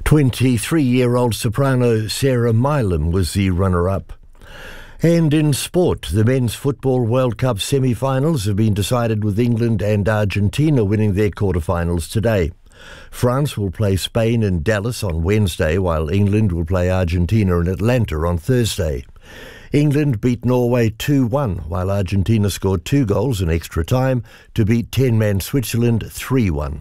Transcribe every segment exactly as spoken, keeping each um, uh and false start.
twenty-three-year-old soprano Sarah Milam was the runner-up. And in sport, the Men's Football World Cup semi-finals have been decided with England and Argentina winning their quarter-finals today. France will play Spain in Dallas on Wednesday, while England will play Argentina in Atlanta on Thursday. England beat Norway two one, while Argentina scored two goals in extra time to beat ten-man Switzerland three one.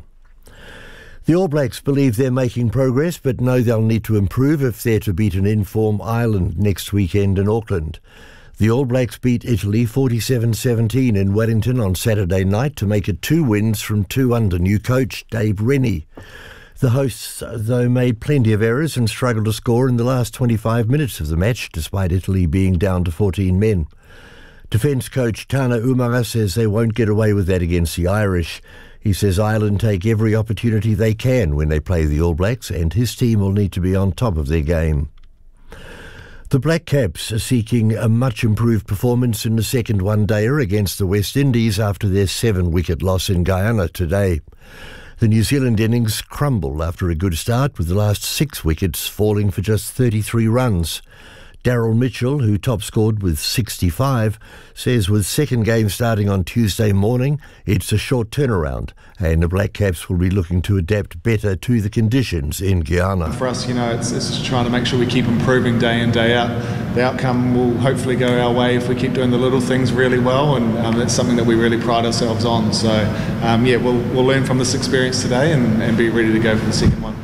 The All Blacks believe they're making progress, but know they'll need to improve if they're to beat an in-form Ireland next weekend in Auckland. The All Blacks beat Italy forty-seven seventeen in Wellington on Saturday night to make it two wins from two under new coach Dave Rennie. The hosts, though, made plenty of errors and struggled to score in the last twenty-five minutes of the match, despite Italy being down to fourteen men. Defence coach Tana Umaga says they won't get away with that against the Irish. He says Ireland take every opportunity they can when they play the All Blacks, and his team will need to be on top of their game. The Black Caps are seeking a much improved performance in the second one-dayer against the West Indies after their seven-wicket loss in Guyana today. The New Zealand innings crumbled after a good start, with the last six wickets falling for just thirty-three runs. Daryl Mitchell, who top-scored with sixty-five, says with second game starting on Tuesday morning, it's a short turnaround, and the Black Caps will be looking to adapt better to the conditions in Guyana. For us, you know, it's, it's trying to make sure we keep improving day in, day out. The outcome will hopefully go our way if we keep doing the little things really well, and um, that's something that we really pride ourselves on. So, um, yeah, we'll, we'll learn from this experience today and, and be ready to go for the second one.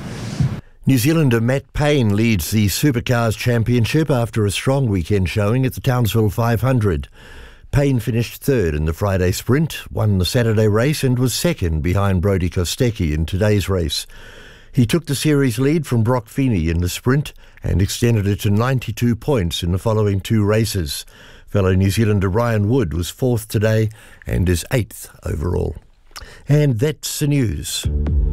New Zealander Matt Payne leads the Supercars Championship after a strong weekend showing at the Townsville five hundred. Payne finished third in the Friday sprint, won the Saturday race and was second behind Brodie Kostecki in today's race. He took the series lead from Brock Feeney in the sprint and extended it to ninety-two points in the following two races. Fellow New Zealander Ryan Wood was fourth today and is eighth overall. And that's the news.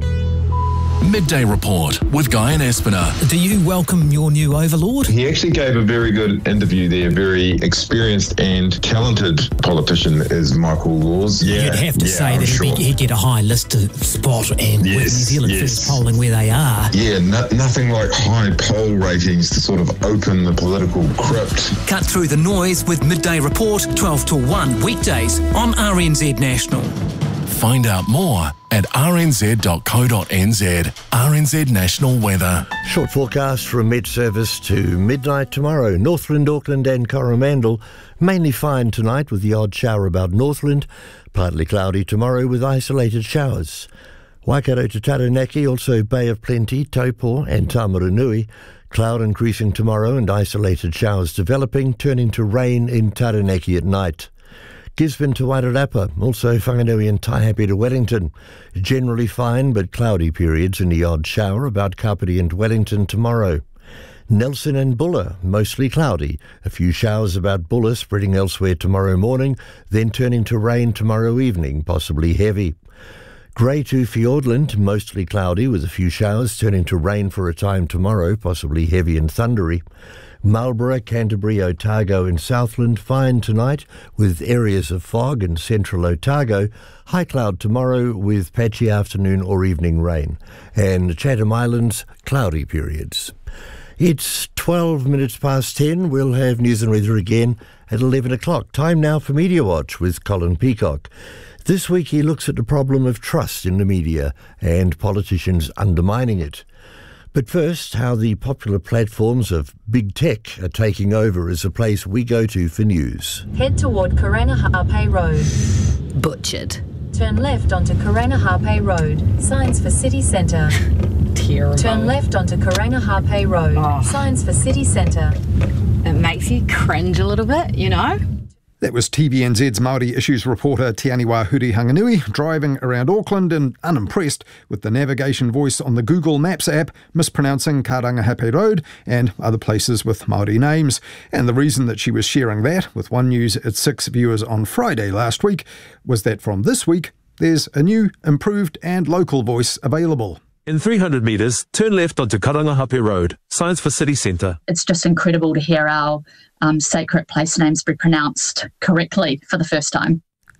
Midday Report with Guy and Espiner. Do you welcome your new overlord? He actually gave a very good interview there. Very experienced and talented politician is Michael Laws. Yeah, You'd have to yeah, say I'm that sure. he'd, be, he'd get a high list spot, and yes, with New Zealand yes. first polling where they are. Yeah, no, nothing like high poll ratings to sort of open the political crypt. Cut through the noise with Midday Report, twelve to one weekdays on R N Z National. Find out more at r n z dot co dot n z. R N Z National Weather. Short forecast from Met Service to midnight tomorrow. Northland, Auckland and Coromandel mainly fine tonight with the odd shower about Northland. Partly cloudy tomorrow with isolated showers. Waikato to Taranaki, also Bay of Plenty, Taupo and Tamaranui. Cloud increasing tomorrow and isolated showers developing, turning to rain in Taranaki at night. Gisborne to Wairarapa, also Whanganui and Taihape to Wellington. Generally fine but cloudy periods in the odd shower about Kapiti and Wellington tomorrow. Nelson and Bulla, mostly cloudy. A few showers about Bulla spreading elsewhere tomorrow morning, then turning to rain tomorrow evening, possibly heavy. Grey to Fiordland, mostly cloudy with a few showers turning to rain for a time tomorrow, possibly heavy and thundery. Marlborough, Canterbury, Otago and Southland fine tonight with areas of fog in central Otago. High cloud tomorrow with patchy afternoon or evening rain. And Chatham Islands, cloudy periods. It's twelve minutes past ten. We'll have news and weather again at eleven o'clock. Time now for Media Watch with Colin Peacock. This week he looks at the problem of trust in the media and politicians undermining it. But first, how the popular platforms of big tech are taking over as a place we go to for news. Head toward Karanahape Road. Butchered. Turn left onto Karanahape Road. Signs for city centre. Terrible. Turn left onto Karanahape Road. Oh. Signs for city centre. It makes you cringe a little bit, you know? That was T V N Z's Māori Issues reporter Te Aniwa Huri Hanganui driving around Auckland and unimpressed with the navigation voice on the Google Maps app mispronouncing Karangahape Road and other places with Māori names. And the reason that she was sharing that with One News at six viewers on Friday last week was that from this week there's a new, improved and local voice available. In three hundred metres, turn left onto Karangahape Road, signs for city centre. It's just incredible to hear our um, sacred place names be pronounced correctly for the first time.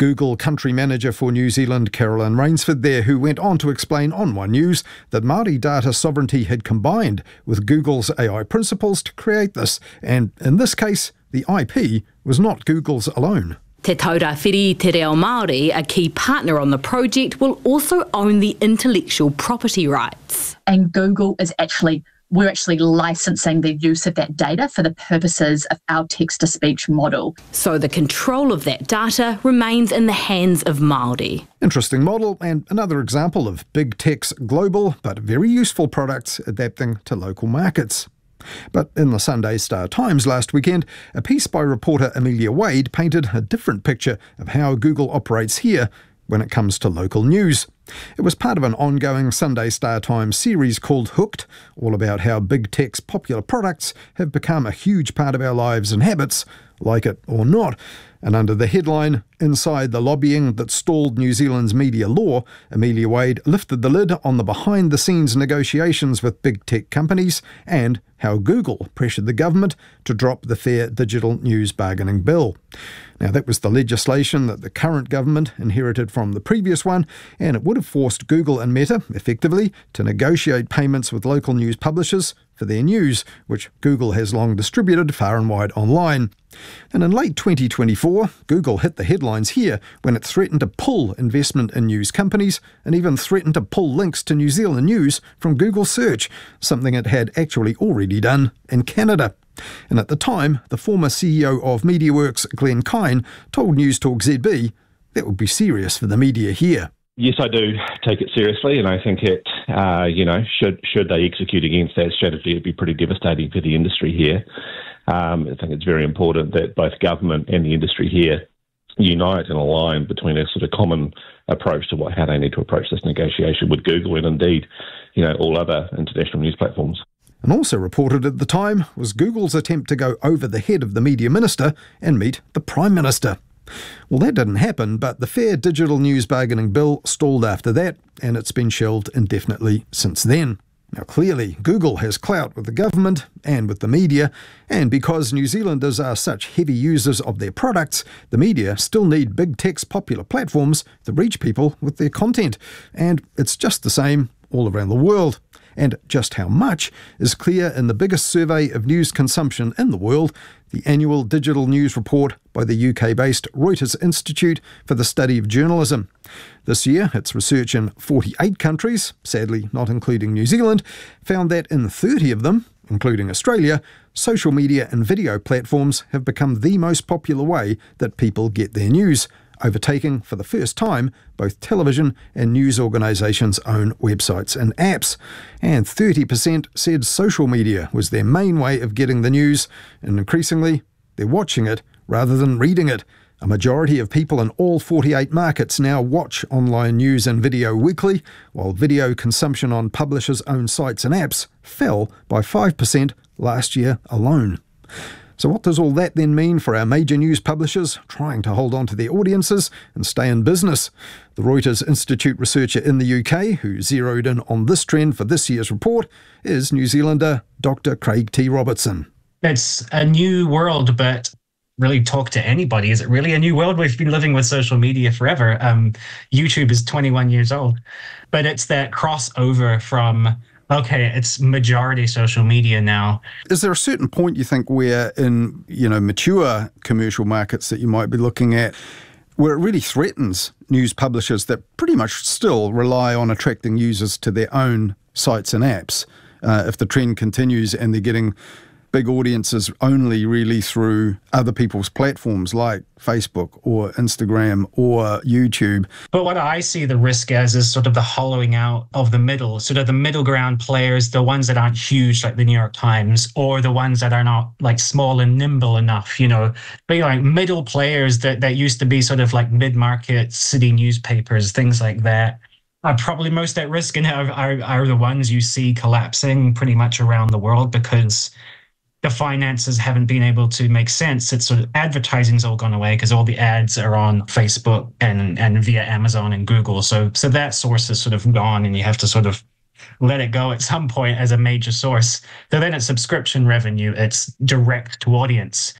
Google country manager for New Zealand, Carolyn Rainsford there, who went on to explain on One News that Māori data sovereignty had combined with Google's A I principles to create this, and in this case, the I P was not Google's alone. Te Taurāwhiri Te Reo Māori, a key partner on the project, will also own the intellectual property rights. And Google is actually, we're actually licensing the use of that data for the purposes of our text-to-speech model. So the control of that data remains in the hands of Māori. Interesting model, and another example of big tech's global but very useful products adapting to local markets. But in the Sunday Star Times last weekend, a piece by reporter Amelia Wade painted a different picture of how Google operates here when it comes to local news. It was part of an ongoing Sunday Star Times series called Hooked, all about how big tech's popular products have become a huge part of our lives and habits, like it or not. And under the headline, Inside the Lobbying That Stalled New Zealand's Media Law, Amelia Wade lifted the lid on the behind-the-scenes negotiations with big tech companies and how Google pressured the government to drop the Fair Digital News Bargaining Bill. Now, that was the legislation that the current government inherited from the previous one, and it would have forced Google and Meta, effectively, to negotiate payments with local news publishers for their news, which Google has long distributed far and wide online. And in late twenty twenty-four, Google hit the headlines here when it threatened to pull investment in news companies and even threatened to pull links to New Zealand news from Google Search, something it had actually already done in Canada. And at the time, the former C E O of MediaWorks, Glenn Kine, told News Talk Z B that would be serious for the media here. Yes, I do take it seriously, and I think it, uh, you know, should should they execute against that strategy, it'd be pretty devastating for the industry here. Um, I think it's very important that both government and the industry here unite and align between a sort of common approach to what how they need to approach this negotiation with Google and indeed, you know, all other international news platforms. And also reported at the time was Google's attempt to go over the head of the media minister and meet the Prime Minister. Well, that didn't happen, but the Fair Digital News Bargaining Bill stalled after that, and it's been shelved indefinitely since then. Now, clearly, Google has clout with the government and with the media, and because New Zealanders are such heavy users of their products, the media still need big tech's popular platforms to reach people with their content. And it's just the same all around the world. And just how much is clear in the biggest survey of news consumption in the world, the annual digital news report by the U K-based Reuters Institute for the Study of Journalism. This year, its research in forty-eight countries, sadly not including New Zealand, found that in thirty of them, including Australia, social media and video platforms have become the most popular way that people get their news, overtaking for the first time both television and news organisations' own websites and apps. And thirty percent said social media was their main way of getting the news, and increasingly they're watching it rather than reading it. A majority of people in all forty-eight markets now watch online news and video weekly, while video consumption on publishers' own sites and apps fell by five percent last year alone. So what does all that then mean for our major news publishers trying to hold on to their audiences and stay in business? The Reuters Institute researcher in the U K, who zeroed in on this trend for this year's report, is New Zealander Doctor Craig T. Robertson. It's a new world, but really talk to anybody. Is it really a new world? We've been living with social media forever. Um, YouTube is twenty-one years old, but it's that crossover from okay, it's majority social media now. Is there a certain point you think where in, you know, mature commercial markets that you might be looking at where it really threatens news publishers that pretty much still rely on attracting users to their own sites and apps? Uh, if the trend continues and they're getting big audiences only really through other people's platforms like Facebook or Instagram or YouTube. But what I see the risk as is sort of the hollowing out of the middle, sort of the middle ground players, the ones that aren't huge like the New York Times, or the ones that are not like small and nimble enough, you know, but you know, like middle players that, that used to be sort of like mid-market city newspapers, things like that. Are probably most at risk and are, are, are the ones you see collapsing pretty much around the world because the finances haven't been able to make sense. It's sort of advertising's all gone away because all the ads are on Facebook and, and via Amazon and Google. So so that source is sort of gone and you have to sort of let it go at some point as a major source. So then it's subscription revenue, it's direct to audience.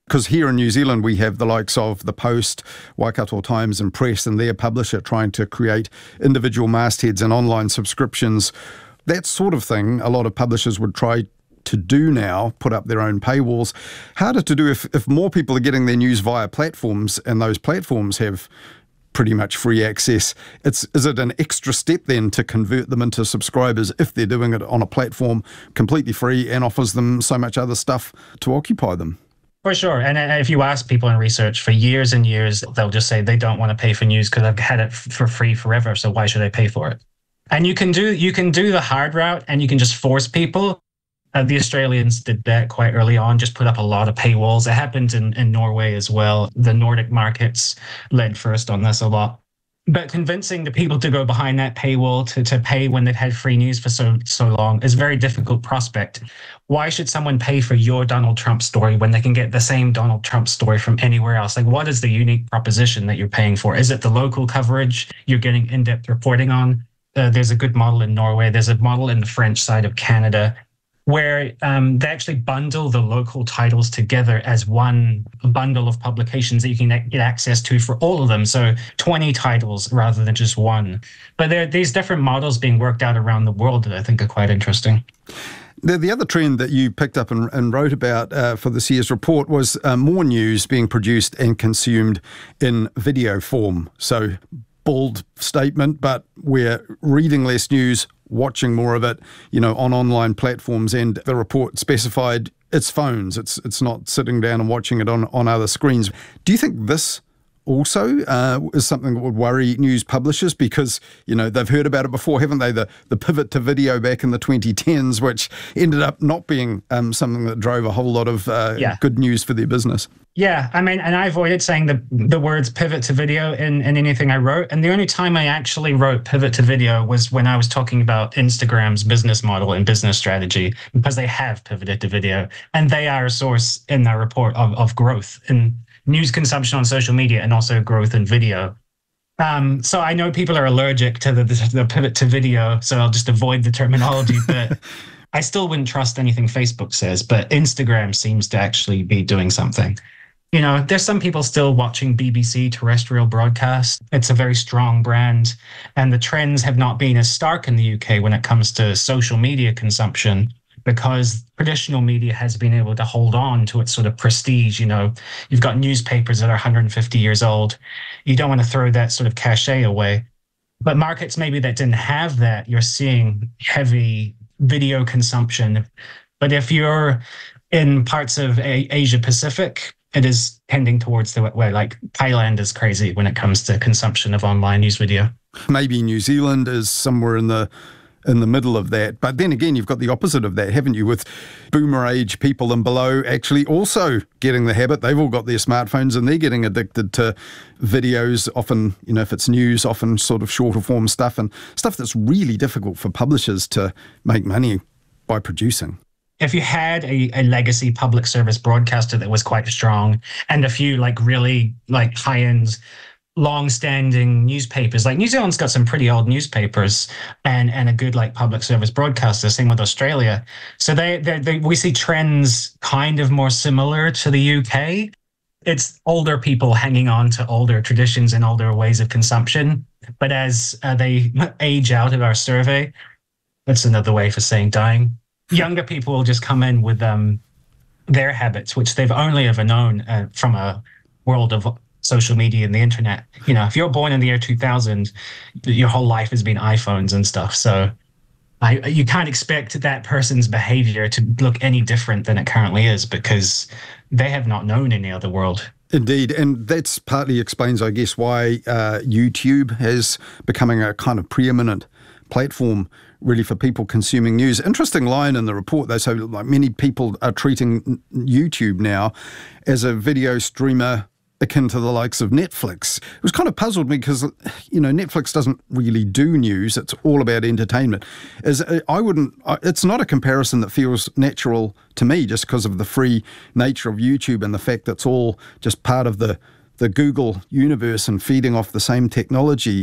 Because here in New Zealand, we have the likes of The Post, Waikato Times and Press and their publisher trying to create individual mastheads and online subscriptions. That sort of thing, a lot of publishers would try to do now, put up their own paywalls. Harder to do if, if more people are getting their news via platforms and those platforms have pretty much free access. It's Is it an extra step then to convert them into subscribers if they're doing it on a platform completely free and offers them so much other stuff to occupy them? For sure. And if you ask people in research for years and years, they'll just say they don't want to pay for news because I've had it for free forever. So why should I pay for it? And you can do you can do the hard route and you can just force people. Uh, the Australians did that quite early on, just put up a lot of paywalls. It happened in, in Norway as well. The Nordic markets led first on this a lot. But convincing the people to go behind that paywall to, to pay when they've had free news for so so long is a very difficult prospect. Why should someone pay for your Donald Trump story when they can get the same Donald Trump story from anywhere else? Like, what is the unique proposition that you're paying for? Is it the local coverage you're getting in-depth reporting on? Uh, there's a good model in Norway. There's a model in the French side of Canada where um, they actually bundle the local titles together as one bundle of publications that you can get access to for all of them. So twenty titles rather than just one. But there are these different models being worked out around the world that I think are quite interesting. The, the other trend that you picked up and, and wrote about uh, for this year's report was uh, more news being produced and consumed in video form. So bold statement, but we're reading less news, watching more of it, you know, on online platforms, and the report specified it's phones. It's it's not sitting down and watching it on, on other screens. Do you think this also uh, is something that would worry news publishers? Because, you know, they've heard about it before, haven't they? The, the pivot to video back in the twenty tens, which ended up not being um, something that drove a whole lot of uh, yeah. good news for their business. Yeah, I mean, and I avoided saying the the words pivot to video in, in anything I wrote. And the only time I actually wrote pivot to video was when I was talking about Instagram's business model and business strategy, because they have pivoted to video. And they are a source in their report of, of growth in news consumption on social media and also growth in video. Um, so I know people are allergic to the, the, the pivot to video, so I'll just avoid the terminology. But I still wouldn't trust anything Facebook says, but Instagram seems to actually be doing something. You know, there's some people still watching B B C terrestrial broadcast. It's a very strong brand, and the trends have not been as stark in the U K when it comes to social media consumption, because traditional media has been able to hold on to its sort of prestige. You know, you've got newspapers that are one hundred fifty years old. You don't want to throw that sort of cachet away. But markets maybe that didn't have that, you're seeing heavy video consumption. But if you're in parts of a- Asia Pacific, it is tending towards the way, like Thailand is crazy when it comes to consumption of online news video. Maybe New Zealand is somewhere in the in the middle of that. But then again, you've got the opposite of that, haven't you? With boomer age people and below actually also getting the habit. They've all got their smartphones and they're getting addicted to videos, often, you know, if it's news, often sort of shorter form stuff and stuff that's really difficult for publishers to make money by producing. If you had a, a legacy public service broadcaster that was quite strong and a few like really like high-end long-standing newspapers, like New Zealand's got some pretty old newspapers and and a good like public service broadcaster, same with Australia. So they, they, they we see trends kind of more similar to the U K. It's older people hanging on to older traditions and older ways of consumption. But as uh, they age out of our survey, that's another way for saying dying. Younger people will just come in with um, their habits, which they've only ever known uh, from a world of social media and the internet. You know, if you're born in the year two thousand, your whole life has been iPhones and stuff. So I, you can't expect that person's behavior to look any different than it currently is because they have not known any other world. Indeed, and that's partly explains, I guess, why uh, YouTube has becoming a kind of preeminent platform really for people consuming news. Interesting line in the report, though. So like many people are treating YouTube now as a video streamer akin to the likes of Netflix. It was kind of puzzled me because, you know, Netflix doesn't really do news. It's all about entertainment. As I wouldn't, it's not a comparison that feels natural to me just because of the free nature of YouTube and the fact that it's all just part of the, the Google universe and feeding off the same technology.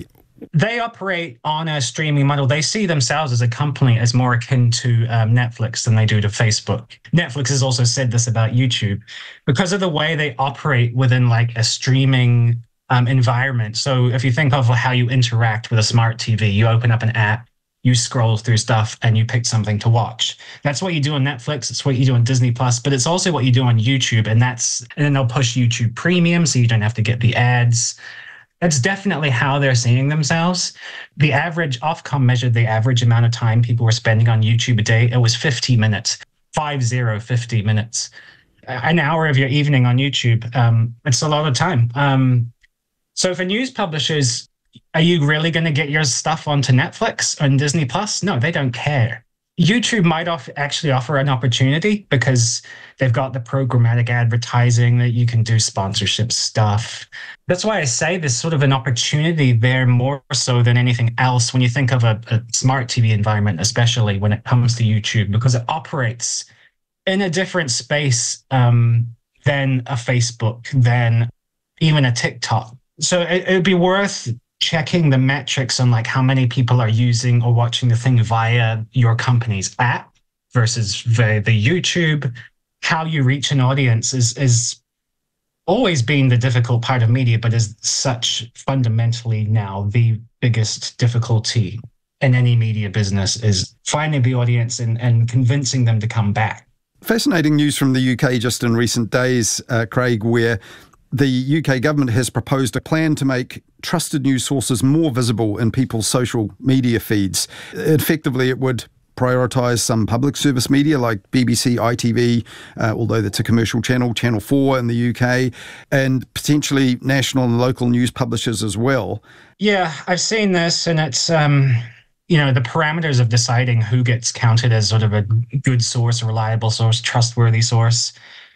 They operate on a streaming model. They see themselves as a company as more akin to um, Netflix than they do to Facebook. Netflix has also said this about YouTube because of the way they operate within like a streaming um, environment. So if you think of how you interact with a smart T V, you open up an app, you scroll through stuff, and you pick something to watch. That's what you do on Netflix. It's what you do on Disney Plus, but it's also what you do on YouTube. And that's and then they'll push YouTube Premium, so you don't have to get the ads. That's definitely how they're seeing themselves. The average, Ofcom measured the average amount of time people were spending on YouTube a day. It was fifty minutes, five zero, fifty minutes. An hour of your evening on YouTube, um, it's a lot of time. Um, so for news publishers, are you really going to get your stuff onto Netflix and Disney Plus? No, they don't care. YouTube might off actually offer an opportunity because they've got the programmatic advertising that you can do sponsorship stuff. That's why I say there's sort of an opportunity there more so than anything else when you think of a, a smart T V environment, especially when it comes to YouTube, because it operates in a different space um, than a Facebook, than even a TikTok. So it, it'd be worth checking the metrics on like how many people are using or watching the thing via your company's app versus via the YouTube. How you reach an audience is is always been the difficult part of media, but is such fundamentally now the biggest difficulty in any media business is finding the audience and, and convincing them to come back. Fascinating news from the U K just in recent days, uh, Craig, where the U K government has proposed a plan to make trusted news sources more visible in people's social media feeds. Effectively, it would prioritise some public service media like B B C, I T V, uh, although that's a commercial channel, Channel four in the U K, and potentially national and local news publishers as well. Yeah, I've seen this, and it's, um, you know, the parameters of deciding who gets counted as sort of a good source, a reliable source, trustworthy source,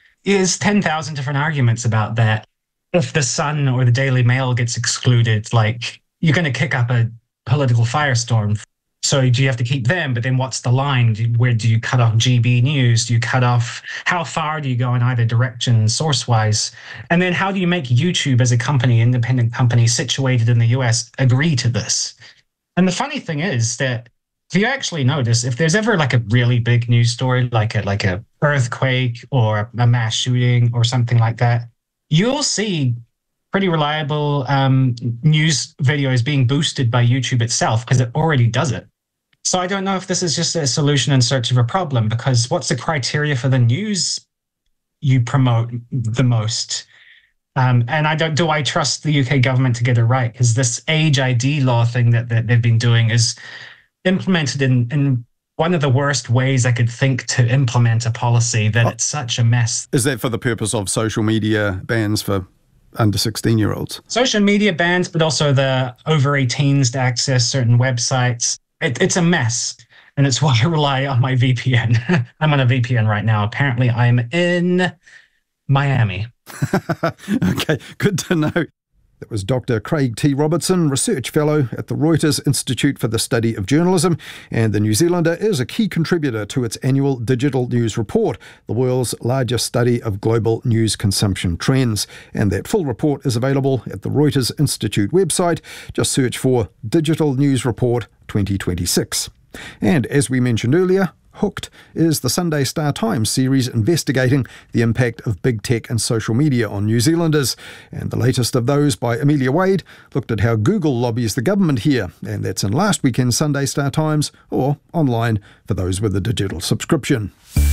is ten thousand different arguments about that. If the Sun or the Daily Mail gets excluded, like, you're going to kick up a political firestorm. So do you have to keep them? But then what's the line? Do, where do you cut off G B News? Do you cut off, how far do you go in either direction source-wise? And then how do you make YouTube as a company, independent company situated in the U S, agree to this? And the funny thing is that if you actually notice, if there's ever like a really big news story, like a like a earthquake or a mass shooting or something like that, you'll see pretty reliable um, news videos being boosted by YouTube itself because it already does it. So I don't know if this is just a solution in search of a problem, because what's the criteria for the news you promote the most? Um, and I don't, do I trust the U K government to get it right? Because this age I D law thing that, that they've been doing is implemented in, in one of the worst ways I could think to implement a policy, that oh. it's such a mess. Is that for the purpose of social media bans for under sixteen-year-olds? Social media bans, but also the over eighteens to access certain websites. It, it's a mess, and it's why I rely on my V P N. I'm on a V P N right now. Apparently, I'm in Miami. Okay, good to know. That was Doctor Craig T. Robertson, Research Fellow at the Reuters Institute for the Study of Journalism, and the New Zealander is a key contributor to its annual Digital News Report, the world's largest study of global news consumption trends. And that full report is available at the Reuters Institute website. Just search for Digital News Report twenty twenty-six. And as we mentioned earlier, Hooked is the Sunday Star Times series investigating the impact of big tech and social media on New Zealanders. And the latest of those, by Amelia Wade, looked at how Google lobbies the government here. And that's in last weekend's Sunday Star Times, or online for those with a digital subscription.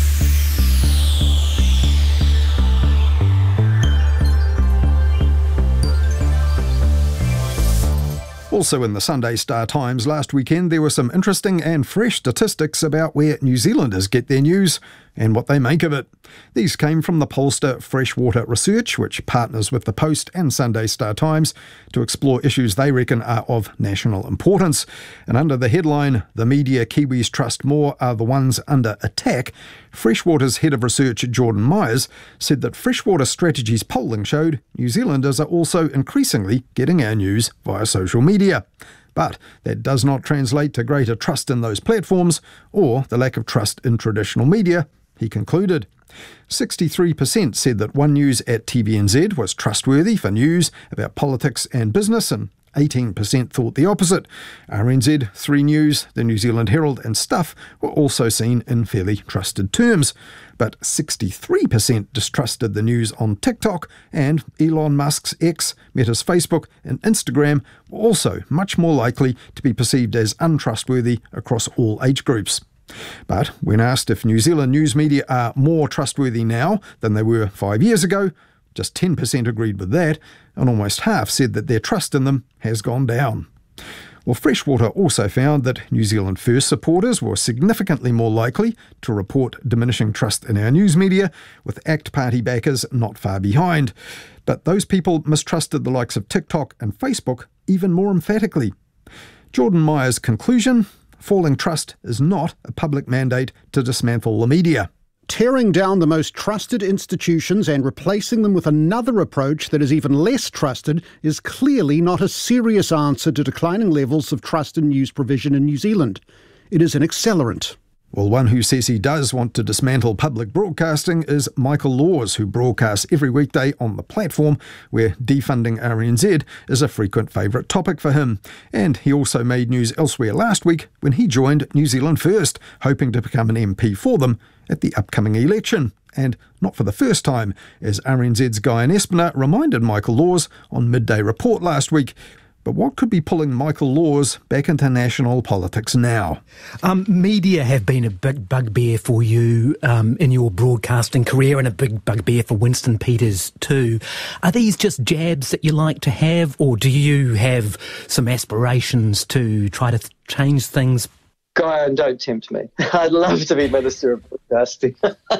Also in the Sunday Star Times last weekend, there were some interesting and fresh statistics about where New Zealanders get their news and what they make of it. These came from the pollster Freshwater Research, which partners with the Post and Sunday Star Times to explore issues they reckon are of national importance. And under the headline, "The Media Kiwis Trust More Are the Ones Under Attack," Freshwater's head of research, Jordan Myers, said that Freshwater Strategy's polling showed New Zealanders are also increasingly getting our news via social media. But that does not translate to greater trust in those platforms or the lack of trust in traditional media, he concluded. sixty-three percent said that One News at T V N Z was trustworthy for news about politics and business, and eighteen percent thought the opposite. R N Z, Three News, the New Zealand Herald and Stuff were also seen in fairly trusted terms. But sixty-three percent distrusted the news on TikTok, and Elon Musk's X, Meta's Facebook and Instagram were also much more likely to be perceived as untrustworthy across all age groups. But when asked if New Zealand news media are more trustworthy now than they were five years ago, just ten percent agreed with that, and almost half said that their trust in them has gone down. Well, Freshwater also found that New Zealand First supporters were significantly more likely to report diminishing trust in our news media, with ACT Party backers not far behind. But those people mistrusted the likes of TikTok and Facebook even more emphatically. Jordan Myers' conclusion: falling trust is not a public mandate to dismantle the media. Tearing down the most trusted institutions and replacing them with another approach that is even less trusted is clearly not a serious answer to declining levels of trust in news provision in New Zealand. It is an accelerant. Well, one who says he does want to dismantle public broadcasting is Michael Laws, who broadcasts every weekday on the platform, where defunding R N Z is a frequent favourite topic for him. And he also made news elsewhere last week when he joined New Zealand First, hoping to become an M P for them at the upcoming election. And not for the first time, as R N Z's Guyon Espiner reminded Michael Laws on Midday Report last week. But what could be pulling Michael Laws back into national politics now? Um, media have been a big bugbear for you um, in your broadcasting career, and a big bugbear for Winston Peters too. Are these just jabs that you like to have, or do you have some aspirations to try to th- change things? Guyon, don't tempt me. I'd love to be Minister of Broadcasting.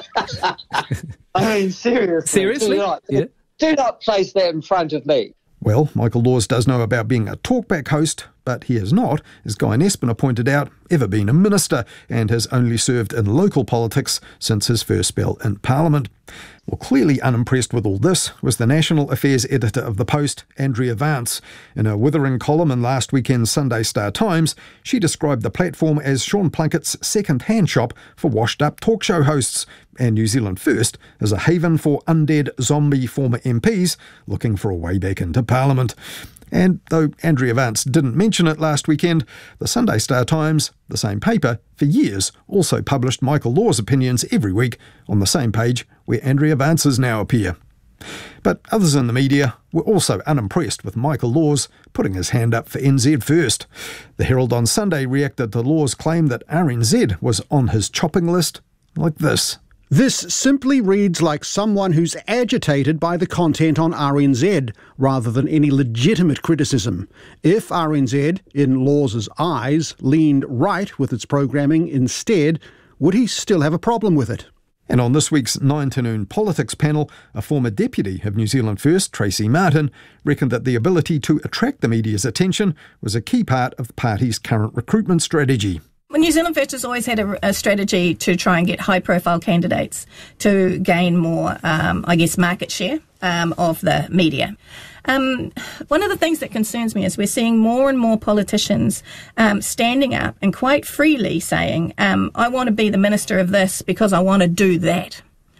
I mean, seriously. Seriously? Do not, yeah. do not place that in front of me. Well, Michael Laws does know about being a talkback host, but he has not, as Guyon Espiner pointed out, ever been a minister, and has only served in local politics since his first spell in Parliament. Well, clearly unimpressed with all this was the National Affairs editor of The Post, Andrea Vance. In a withering column in last weekend's Sunday Star Times, she described the platform as Sean Plunkett's second-hand shop for washed-up talk show hosts, and New Zealand First as a haven for undead zombie former M Ps looking for a way back into Parliament. And though Andrea Vance didn't mention it last weekend, the Sunday Star Times, the same paper, for years also published Michael Laws' opinions every week on the same page where Andrea Vance's now appear. But others in the media were also unimpressed with Michael Laws putting his hand up for N Z First. The Herald on Sunday reacted to Laws' claim that R N Z was on his chopping list like this. This simply reads like someone who's agitated by the content on R N Z, rather than any legitimate criticism. If R N Z, in Laws's eyes, leaned right with its programming instead, would he still have a problem with it? And on this week's nine to noon politics panel, a former deputy of New Zealand First, Tracy Martin, reckoned that the ability to attract the media's attention was a key part of the party's current recruitment strategy. Well, New Zealand First has always had a, a strategy to try and get high-profile candidates to gain more, um, I guess, market share um, of the media. Um, one of the things that concerns me is we're seeing more and more politicians um, standing up and quite freely saying, um, I want to be the minister of this because I want to do that.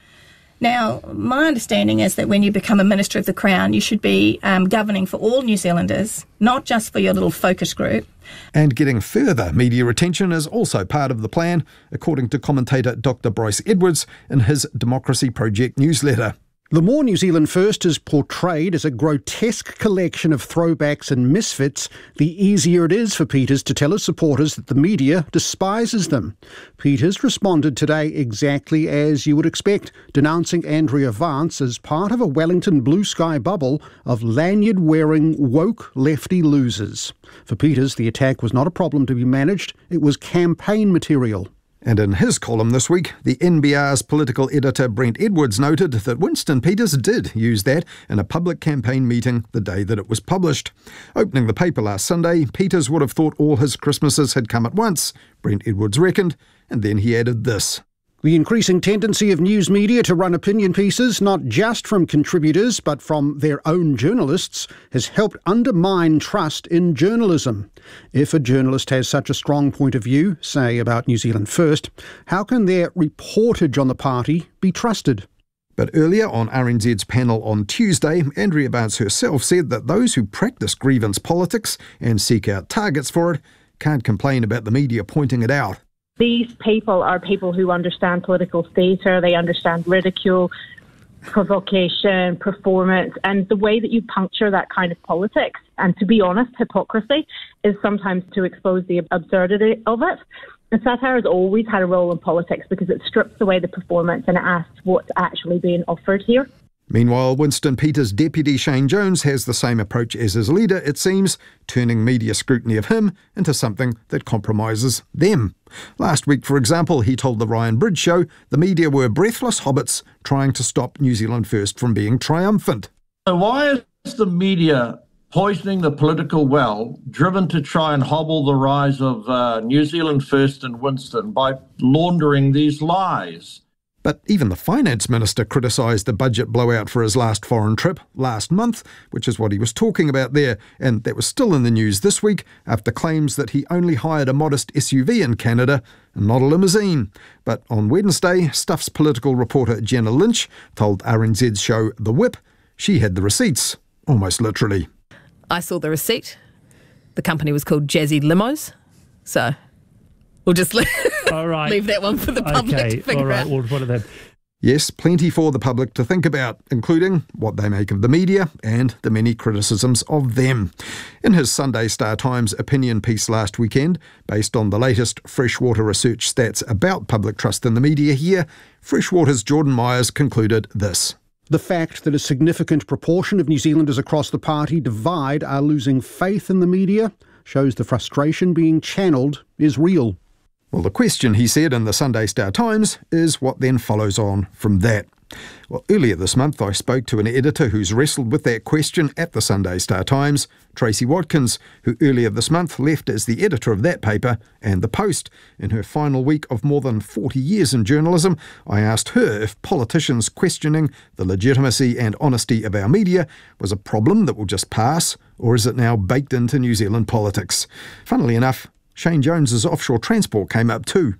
Now, my understanding is that when you become a Minister of the Crown, you should be um, governing for all New Zealanders, not just for your little focus group. And getting further media attention is also part of the plan, according to commentator Doctor Bryce Edwards in his Democracy Project newsletter. The more New Zealand First is portrayed as a grotesque collection of throwbacks and misfits, the easier it is for Peters to tell his supporters that the media despises them. Peters responded today exactly as you would expect, denouncing Andrea Vance as part of a Wellington blue sky bubble of lanyard-wearing woke lefty losers. For Peters, the attack was not a problem to be managed, it was campaign material. And in his column this week, the N B R's political editor Brent Edwards noted that Winston Peters did use that in a public campaign meeting the day that it was published. Opening the paper last Sunday, Peters would have thought all his Christmases had come at once, Brent Edwards reckoned, and then he added this. The increasing tendency of news media to run opinion pieces, not just from contributors but from their own journalists, has helped undermine trust in journalism. If a journalist has such a strong point of view, say about New Zealand First, how can their reportage on the party be trusted? But earlier on R N Z's panel on Tuesday, Andrea Barnes herself said that those who practice grievance politics and seek out targets for it can't complain about the media pointing it out. These people are people who understand political theatre, they understand ridicule, provocation, performance, and the way that you puncture that kind of politics, and to be honest, hypocrisy, is sometimes to expose the absurdity of it. And satire has always had a role in politics because it strips away the performance and it asks what's actually being offered here. Meanwhile, Winston Peters' deputy Shane Jones has the same approach as his leader, it seems, turning media scrutiny of him into something that compromises them. Last week, for example, he told the Ryan Bridge Show the media were breathless hobbits trying to stop New Zealand First from being triumphant. So why is the media poisoning the political well, driven to try and hobble the rise of uh, New Zealand First and Winston by laundering these lies? But even the finance minister criticised the budget blowout for his last foreign trip last month, which is what he was talking about there, and that was still in the news this week after claims that he only hired a modest S U V in Canada and not a limousine. But on Wednesday, Stuff's political reporter Jenna Lynch told R N Z's show The Whip she had the receipts, almost literally. I saw the receipt. The company was called Jazzy Limos, so we'll just leave, all right. leave that one for the public okay. to figure all right. out. Well, what are they? Yes, plenty for the public to think about, including what they make of the media and the many criticisms of them. In his Sunday Star Times opinion piece last weekend, based on the latest Freshwater research stats about public trust in the media here, Freshwater's Jordan Myers concluded this. The fact that a significant proportion of New Zealanders across the party divide are losing faith in the media shows the frustration being channeled is real. Well, the question, he said in the Sunday Star Times, is what then follows on from that. Well, earlier this month I spoke to an editor who's wrestled with that question at the Sunday Star Times, Tracy Watkins, who earlier this month left as the editor of that paper and The Post. In her final week of more than forty years in journalism, I asked her if politicians questioning the legitimacy and honesty of our media was a problem that will just pass, or is it now baked into New Zealand politics? Funnily enough, Shane Jones's offshore transport came up too.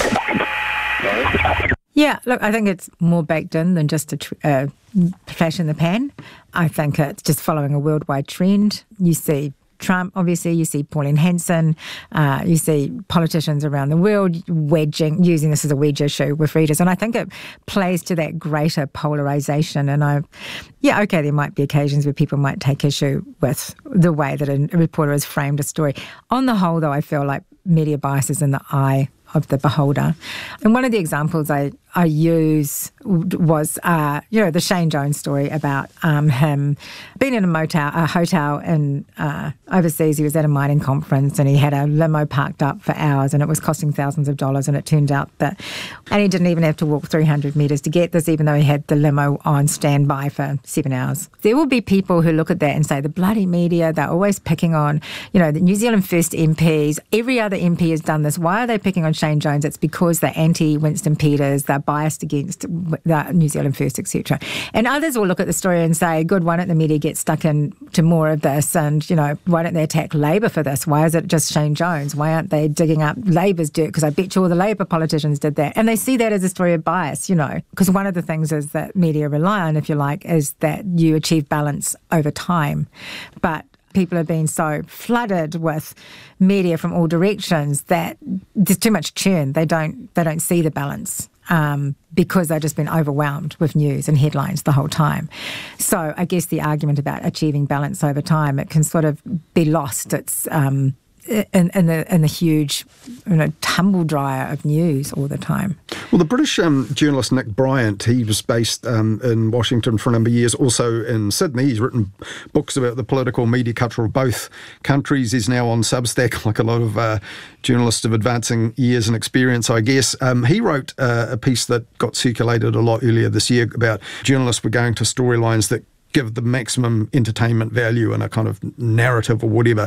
Yeah, look, I think it's more baked in than just a tr- uh, flash in the pan. I think it's just following a worldwide trend. You see Trump, obviously, you see Pauline Hanson, uh, you see politicians around the world wedging, using this as a wedge issue with readers. And I think it plays to that greater polarisation. And I, yeah, okay, there might be occasions where people might take issue with the way that a reporter has framed a story. On the whole, though, I feel like media bias is in the eye of the beholder. And one of the examples I, I use was, uh, you know, the Shane Jones story about um, him being in a motel, a hotel in uh, overseas. He was at a mining conference and he had a limo parked up for hours and it was costing thousands of dollars, and it turned out that, and he didn't even have to walk three hundred metres to get this, even though he had the limo on standby for seven hours. There will be people who look at that and say, the bloody media, they're always picking on, you know, the New Zealand First M Ps. Every other M P has done this. Why are they picking on Shane Jones? It's because they're anti-Winston Peters, they're biased against the New Zealand First, et cetera. And others will look at the story and say, good, why don't the media get stuck into more of this? And, you know, why don't they attack Labour for this? Why is it just Shane Jones? Why aren't they digging up Labour's dirt? Because I bet you all the Labour politicians did that. And they see that as a story of bias, you know, because one of the things is that media rely on, if you like, is that you achieve balance over time. But people are being so flooded with media from all directions that there's too much churn. They don't they don't see the balance um, because they've just been overwhelmed with news and headlines the whole time. So I guess the argument about achieving balance over time, it can sort of be lost. It's um, in, in the in the huge, you know, tumble dryer of news all the time. Well, the British um, journalist Nick Bryant, he was based um, in Washington for a number of years, also in Sydney. He's written books about the political media culture of both countries. He's now on Substack, like a lot of uh, journalists of advancing years and experience, I guess. Um, he wrote uh, a piece that got circulated a lot earlier this year about journalists were going to storylines that give the maximum entertainment value and a kind of narrative or whatever.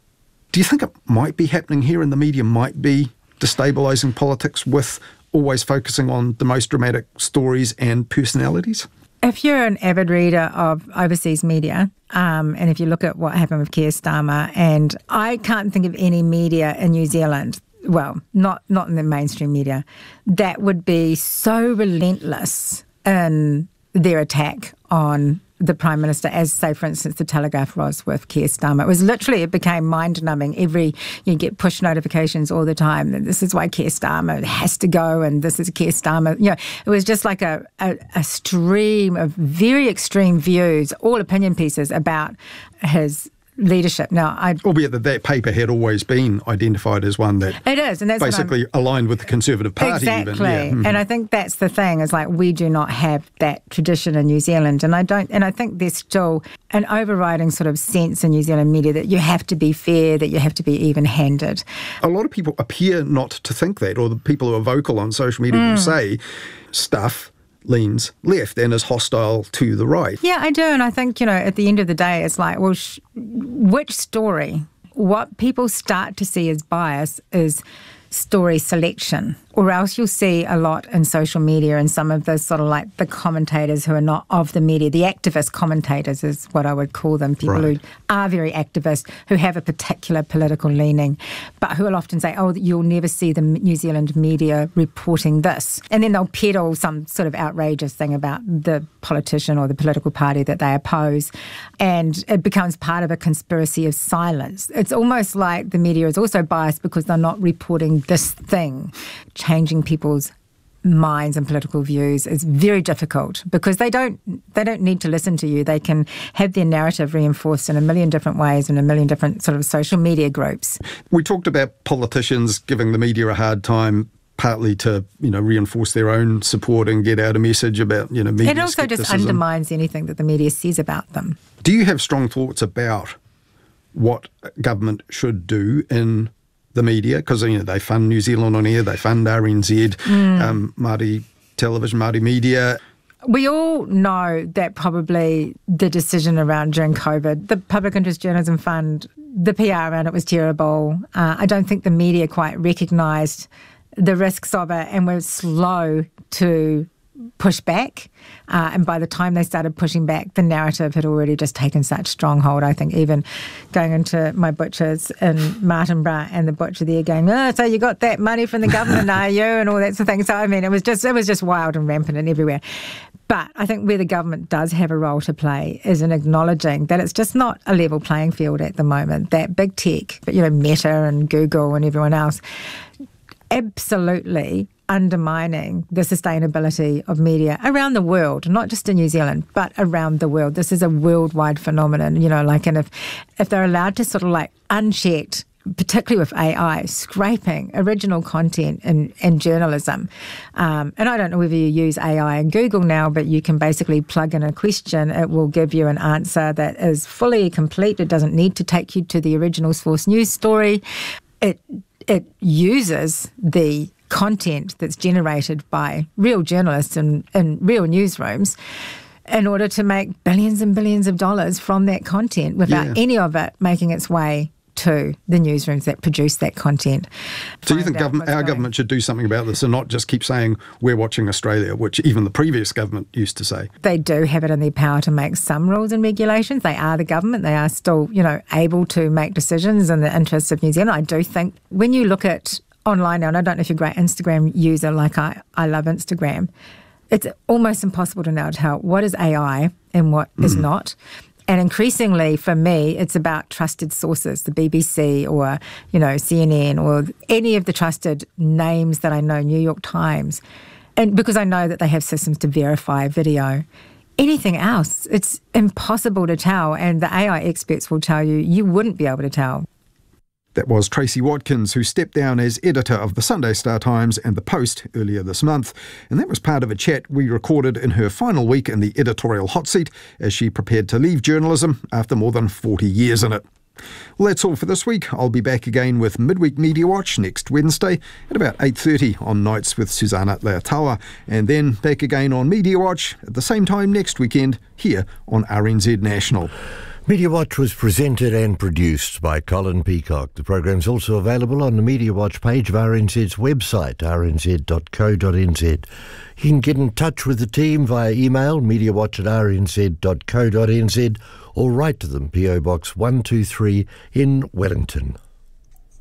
Do you think it might be happening here, and the media might be destabilising politics with always focusing on the most dramatic stories and personalities? If you're an avid reader of overseas media, um, and if you look at what happened with Keir Starmer, and I can't think of any media in New Zealand, well, not, not in the mainstream media, that would be so relentless in their attack on the Prime Minister, as, say, for instance, the Telegraph was with Keir Starmer. It was literally, it became mind-numbing. Every, you get push notifications all the time that this is why Keir Starmer has to go and this is Keir Starmer. You know, it was just like a, a, a stream of very extreme views, all opinion pieces about his leadership. Now, I albeit that that paper had always been identified as one that it is, and that's basically aligned with the Conservative Party. Exactly, even. Yeah. Mm-hmm. And I think that's the thing is like we do not have that tradition in New Zealand, and I don't, and I think there's still an overriding sort of sense in New Zealand media that you have to be fair, that you have to be even-handed. A lot of people appear not to think that, or the people who are vocal on social media mm. will say stuff leans left and is hostile to the right. Yeah, I do. And I think, you know, at the end of the day, it's like, well, sh- which story? What people start to see as bias is story selection, or else you'll see a lot in social media and some of the sort of like the commentators who are not of the media, the activist commentators is what I would call them, people right. who are very activist, who have a particular political leaning, but who will often say, oh, you'll never see the New Zealand media reporting this. And then they'll peddle some sort of outrageous thing about the politician or the political party that they oppose, and it becomes part of a conspiracy of silence. It's almost like the media is also biased because they're not reporting this thing. Changing people's minds and political views is very difficult because they don't they don't need to listen to you. They can have their narrative reinforced in a million different ways in a million different sort of social media groups. We talked about politicians giving the media a hard time, partly to, you know, reinforce their own support and get out a message about, you know, media It also skepticism. just undermines anything that the media says about them. Do you have strong thoughts about what government should do in the media? Because, you know, they fund New Zealand On Air, they fund R N Z, mm. um, Māori Television, Māori Media. We all know that probably the decision around during COVID, the Public Interest Journalism Fund, the P R around it was terrible. Uh, I don't think the media quite recognised the risks of it and were slow to push back. Uh, and by the time they started pushing back, the narrative had already just taken such strong hold. I think even going into my butchers in Martinborough and the butcher there going, oh, so you got that money from the government, are you? And all that sort of thing. So, I mean, it was just it was just wild and rampant and everywhere. But I think where the government does have a role to play is in acknowledging that it's just not a level playing field at the moment. That big tech, you know, Meta and Google and everyone else, absolutely undermining the sustainability of media around the world, not just in New Zealand, but around the world. This is a worldwide phenomenon, you know, like, and if, if they're allowed to sort of like unchecked, particularly with A I, scraping original content in, in journalism. Um, and I don't know whether you use A I in Google now, but you can basically plug in a question. It will give you an answer that is fully complete. It doesn't need to take you to the original source news story. It it uses the content that's generated by real journalists in, in real newsrooms in order to make billions and billions of dollars from that content without yeah. any of it making its way to the newsrooms that produce that content. So you think government, our government should do something about this and not just keep saying we're watching Australia, which even the previous government used to say? They do have it in their power to make some rules and regulations. They are the government. They are still, you know, able to make decisions in the interests of New Zealand. I do think when you look at online now, and I don't know if you're a great Instagram user like I, I love Instagram, it's almost impossible to now tell what is A I and what mm. is not. And increasingly, for me, it's about trusted sources, the B B C or, you know, C N N or any of the trusted names that I know, New York Times, and because I know that they have systems to verify video. Anything else, it's impossible to tell, and the A I experts will tell you you wouldn't be able to tell. That was Tracy Watkins, who stepped down as editor of the Sunday Star Times and The Post earlier this month. And that was part of a chat we recorded in her final week in the editorial hot seat as she prepared to leave journalism after more than forty years in it. Well, that's all for this week. I'll be back again with Midweek Media Watch next Wednesday at about eight thirty on Nights with Susanna Leotawa, and then back again on Media Watch at the same time next weekend here on R N Z National. Media Watch was presented and produced by Colin Peacock. The program's also available on the Media Watch page of R N Z's website, r n z dot co dot n z. You can get in touch with the team via email, mediawatch at r n z dot co dot n z, or write to them, P O Box one two three in Wellington.